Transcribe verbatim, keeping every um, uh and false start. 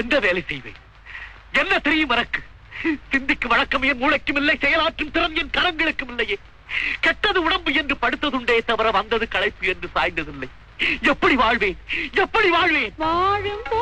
எந்த வேலை செய்வேன்? என்ன தெரியும் எனக்கு? சிந்திக்கு வழக்கம் என் மூளைக்கும் இல்லை, செயலாற்றும் திறன் என் கரங்களுக்கும் இல்லையே. கெட்டது உடம்பு என்று படுத்ததுண்டே தவிர வந்தது களைப்பு என்று சாய்ந்ததில்லை. எப்படி வாழ்வேன்? எப்படி வாழ்வேன்? வாழும்